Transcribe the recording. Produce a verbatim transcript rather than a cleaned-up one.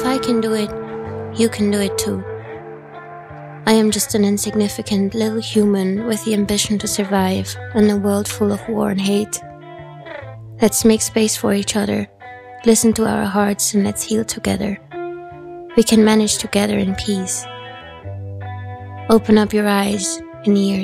if I can do it, you can do it too. I am just an insignificant little human with the ambition to survive in a world full of war and hate. Let's make space for each other, listen to our hearts, and let's heal together. We can manage together in peace. Open up your eyes and ears.